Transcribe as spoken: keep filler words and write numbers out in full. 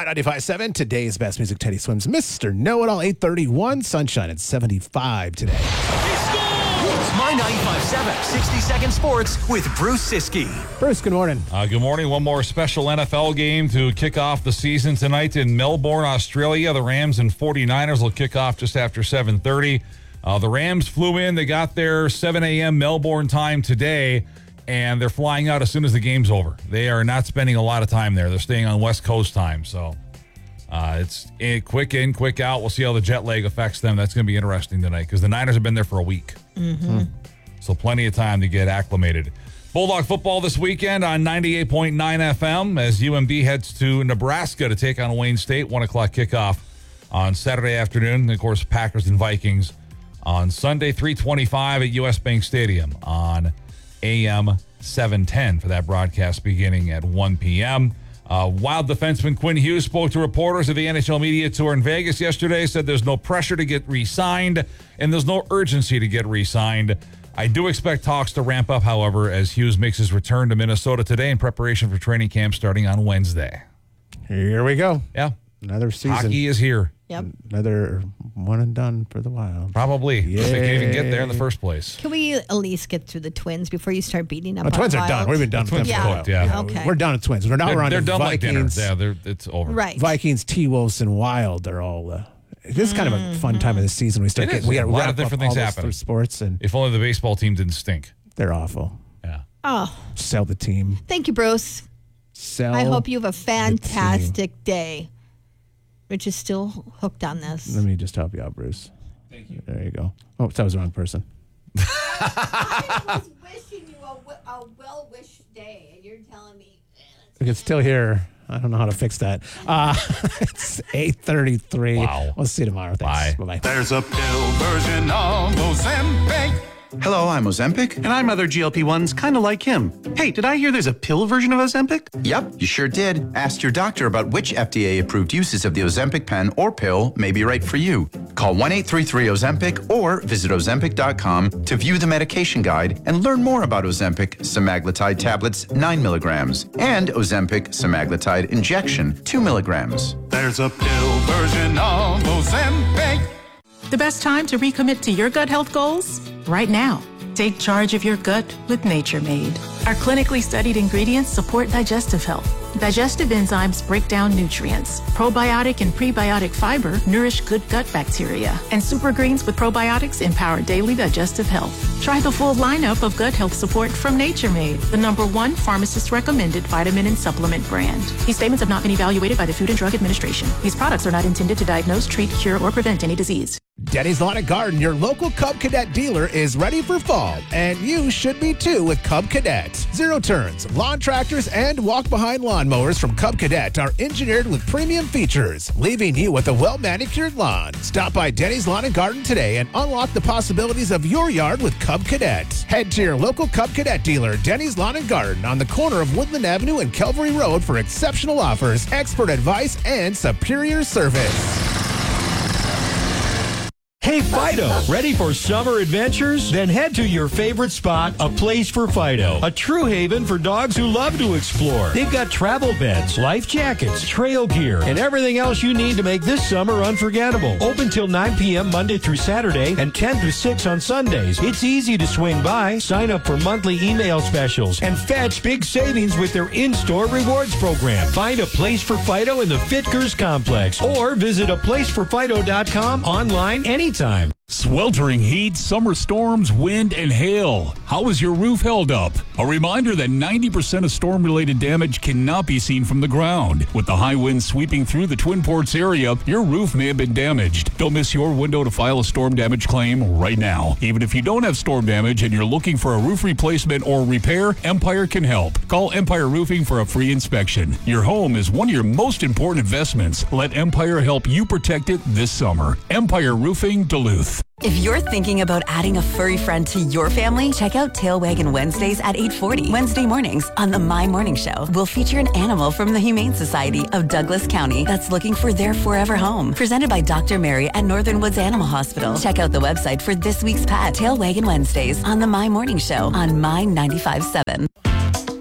My ninety-five point seven, today's best music, Teddy Swims, Mister Know-It-All, eight thirty-one, sunshine at seventy-five today. It's My ninety-five point seven, sixty-second Sports with Bruce Siskey. Bruce, good morning. Uh, good morning. One more special N F L game to kick off the season tonight in Melbourne, Australia. The Rams and forty-niners will kick off just after seven thirty. Uh, the Rams flew in. They got there seven a.m. Melbourne time today, and they're flying out as soon as the game's over. They are not spending a lot of time there. They're staying on West Coast time, so uh, it's in, quick in, quick out. We'll see how the jet lag affects them. That's going to be interesting tonight because the Niners have been there for a week. Mm-hmm. So plenty of time to get acclimated. Bulldog football this weekend on ninety-eight point nine F M as U M B heads to Nebraska to take on Wayne State. one o'clock kickoff on Saturday afternoon. And of course, Packers and Vikings on Sunday, three twenty-five at U S Bank Stadium on A M seven ten for that broadcast beginning at one p.m. Uh, Wild defenseman Quinn Hughes spoke to reporters at the N H L Media Tour in Vegas yesterday, said there's no pressure to get re-signed and there's no urgency to get re-signed. I do expect talks to ramp up, however, as Hughes makes his return to Minnesota today in preparation for training camp starting on Wednesday. Here we go. Yeah. Another season. Hockey is here. Yep. Another one and done for the Wild. Probably. If they can even get there in the Yay. first place. Can we at least get through the Twins before you start beating up The on Twins are Wild? done. We've been done The with Twins them for are a cooked, while. yeah. Okay. We're done with Twins. We're now They're, we're on they're to done like dinner. Vikings. Yeah, they're, it's over. Right. Vikings, T-Wolves, and Wild. They're all. Uh, this is kind of a fun time of the season. We start It getting is. we got A lot of different things happening. Sports, and If only the baseball team didn't stink. they're awful. Yeah. Oh, Sell the team. thank you, Bruce. Sell. I hope you have a fantastic day. Rich is still hooked on this. Let me just help you out, Bruce. Thank you. There you go. Oh, that was the wrong person. I was wishing you a, w- a well-wished day, and you're telling me. I can still hear. I don't know how to fix that. Uh, it's eight thirty-three. Wow. We'll see you tomorrow. Thanks. Bye. Bye-bye. There's a pill version of Ozempic. Hello, I'm Ozempic. And I'm other G L P ones kind of like him. Hey, did I hear there's a pill version of Ozempic? Yep, you sure did. Ask your doctor about which F D A-approved uses of the Ozempic pen or pill may be right for you. Call one eight three three Ozempic or visit Ozempic dot com to view the medication guide and learn more about Ozempic semaglutide tablets, nine milligrams, and Ozempic semaglutide injection, two milligrams. There's a pill version of Ozempic. The best time to recommit to your gut health goals? Right now. Take charge of your gut with Nature Made. Our clinically studied ingredients support digestive health. Digestive enzymes break down nutrients. Probiotic and prebiotic fiber nourish good gut bacteria. And super greens with probiotics empower daily digestive health. Try the full lineup of gut health support from Nature Made, the number one pharmacist-recommended vitamin and supplement brand. These statements have not been evaluated by the Food and Drug Administration. These products are not intended to diagnose, treat, cure, or prevent any disease. Denny's Lawn and Garden, your local Cub Cadet dealer, is ready for fall, and you should be too with Cub Cadet. Zero turns, lawn tractors, and walk-behind lawnmowers from Cub Cadet are engineered with premium features, leaving you with a well-manicured lawn. Stop by Denny's Lawn and Garden today and unlock the possibilities of your yard with Cub Cadet. Head to your local Cub Cadet dealer, Denny's Lawn and Garden, on the corner of Woodland Avenue and Calvary Road for exceptional offers, expert advice, and superior service. Hey Fido, ready for summer adventures? Then head to your favorite spot, A Place for Fido, a true haven for dogs who love to explore. They've got travel beds, life jackets, trail gear, and everything else you need to make this summer unforgettable. Open till nine p.m. Monday through Saturday and ten to six on Sundays. It's easy to swing by. Sign up for monthly email specials and fetch big savings with their in-store rewards program. Find A Place for Fido in the Fitkers Complex or visit a place for fido dot com online anytime. Time. Sweltering heat, summer storms, wind, and hail. How is your roof held up? A reminder that ninety percent of storm-related damage cannot be seen from the ground. With the high winds sweeping through the Twin Ports area, your roof may have been damaged. Don't miss your window to file a storm damage claim right now. Even if you don't have storm damage and you're looking for a roof replacement or repair, Empire can help. Call Empire Roofing for a free inspection. Your home is one of your most important investments. Let Empire help you protect it this summer. Empire Roofing, Duluth. If you're thinking about adding a furry friend to your family, check out Tail Waggin' Wednesdays at eight forty. Wednesday mornings on the My Morning Show, we'll feature an animal from the Humane Society of Douglas County that's looking for their forever home. Presented by Doctor Mary at Northern Woods Animal Hospital. Check out the website for this week's pet, Tail Waggin' Wednesdays on the My Morning Show on My ninety-five point seven.